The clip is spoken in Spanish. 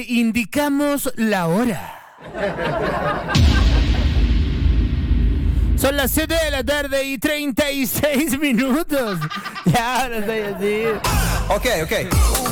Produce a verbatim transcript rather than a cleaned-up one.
indicamos la hora. Son las siete de la tarde y treinta y seis minutos. Ya, ahora estoy así. Ok, ok.